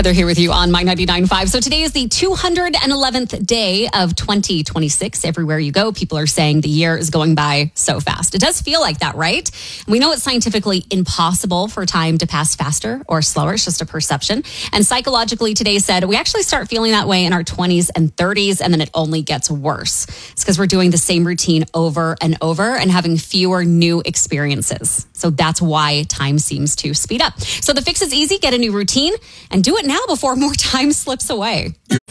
Heather here with you on My 99.5. So today is the 211th day of 2026. Everywhere you go, people are saying the year is going by so fast. It does feel like that, right? We know it's scientifically impossible for time to pass faster or slower. It's just a perception. And psychologically today said we actually start feeling that way in our 20s and 30s, and then it only gets worse. It's because we're doing the same routine over and over and having fewer new experiences. So that's why time seems to speed up. So the fix is easy. Get a new routine and do it now before more time slips away.